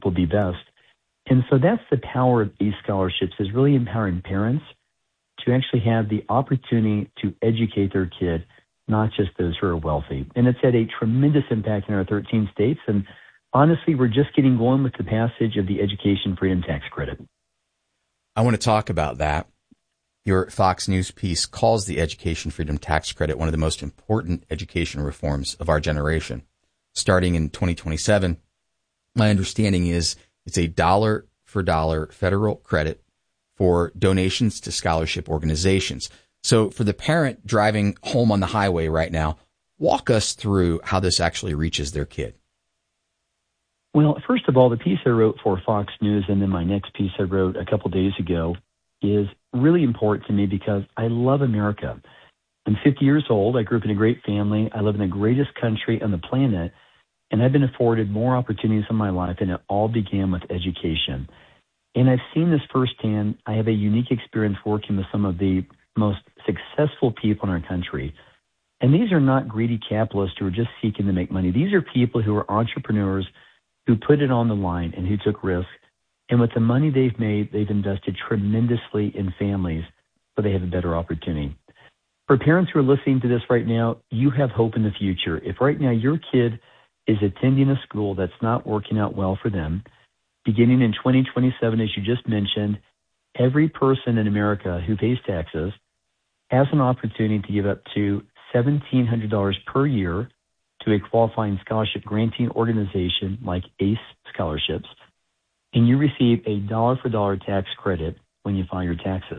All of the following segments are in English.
will be best. And so that's the power of these scholarships, is really empowering parents to actually have the opportunity to educate their kid, not just those who are wealthy. And it's had a tremendous impact in our 13 states. And honestly, we're just getting going with the passage of the Education Freedom Tax Credit. I want to talk about that. Your Fox News piece calls the Education Freedom Tax Credit one of the most important education reforms of our generation. Starting in 2027, my understanding is it's a dollar-for-dollar federal credit for donations to scholarship organizations. So for the parent driving home on the highway right now, walk us through how this actually reaches their kid. Well, first of all, the piece I wrote for Fox News and then my next piece I wrote a couple days ago is really important to me because I love America. I'm 50 years old. I grew up in a great family. I live in the greatest country on the planet, and I've been afforded more opportunities in my life, and it all began with education. And I've seen this firsthand. I have a unique experience working with some of the most successful people in our country. And these are not greedy capitalists who are just seeking to make money. These are people who are entrepreneurs who put it on the line and who took risks. And with the money they've made, they've invested tremendously in families so they have a better opportunity. For parents who are listening to this right now, you have hope in the future. If right now your kid is attending a school that's not working out well for them, beginning in 2027, as you just mentioned, every person in America who pays taxes has an opportunity to give up to $1,700 per year to a qualifying scholarship granting organization like ACE Scholarships, and you receive a dollar-for-dollar tax credit when you file your taxes.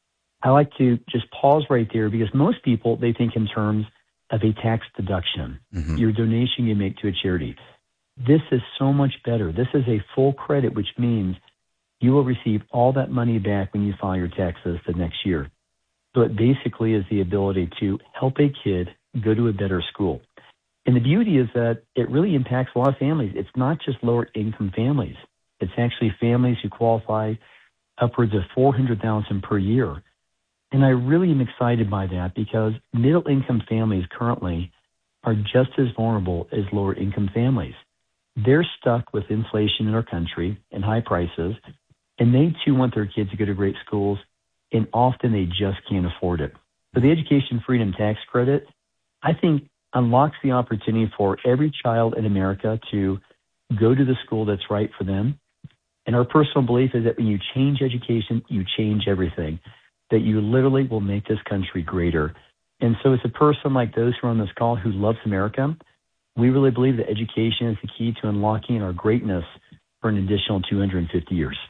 I like to just pause right there because most people, they think in terms of a tax deduction, your donation you make to a charity. This is so much better. This is a full credit, which means you will receive all that money back when you file your taxes the next year. So it basically is the ability to help a kid go to a better school. And the beauty is that it really impacts a lot of families. It's not just lower income families. It's actually families who qualify upwards of $400,000 per year. And I really am excited by that because middle income families currently are just as vulnerable as lower income families. They're stuck with inflation in our country and high prices, and they too want their kids to go to great schools, and often they just can't afford it. So the Education Freedom Tax Credit, I think, unlocks the opportunity for every child in America to go to the school that's right for them. And our personal belief is that when you change education, you change everything, that you literally will make this country greater. And so as a person like those who are on this call who loves America, we really believe that education is the key to unlocking our greatness for an additional 250 years.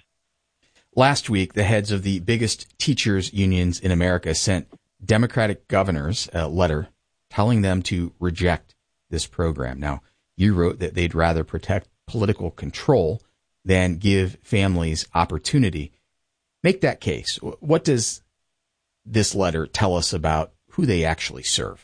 Last week, the heads of the biggest teachers' unions in America sent Democratic governors a letter telling them to reject this program. Now, you wrote that they'd rather protect political control than give families opportunity. Make that case. What does this letter tell us about who they actually serve?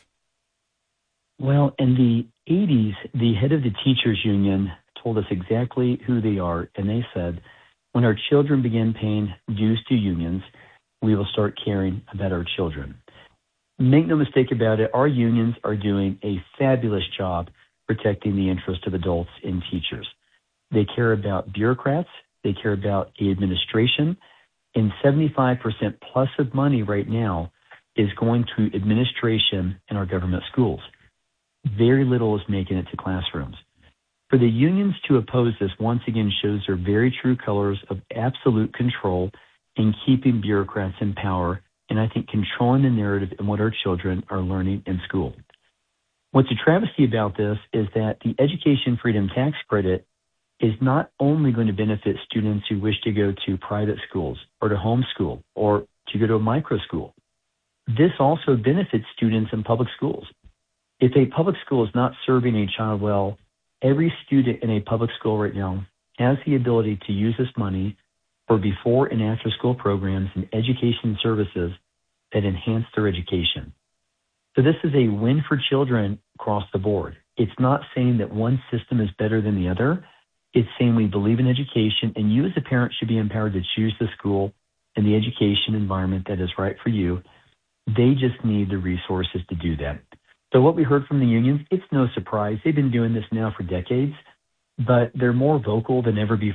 Well, in the 80s, the head of the teachers union told us exactly who they are, and they said, when our children begin paying dues to unions, we will start caring about our children. Make no mistake about it, our unions are doing a fabulous job protecting the interest of adults and teachers. They care about bureaucrats, they care about the administration, and 75% plus of money right now is going to administration in our government schools. Very little is making it to classrooms. For the unions to oppose this once again shows their very true colors of absolute control in keeping bureaucrats in power, and I think controlling the narrative and what our children are learning in school. What's a travesty about this is that the Education Freedom Tax Credit is not only going to benefit students who wish to go to private schools or to homeschool or to go to a micro school. This also benefits students in public schools. If a public school is not serving a child well, every student in a public school right now has the ability to use this money for before and after school programs and education services that enhance their education. So this is a win for children across the board. It's not saying that one system is better than the other. It's saying we believe in education, and you as a parent should be empowered to choose the school and the education environment that is right for you. They just need the resources to do that. So what we heard from the unions, it's no surprise. They've been doing this now for decades, but they're more vocal than ever before.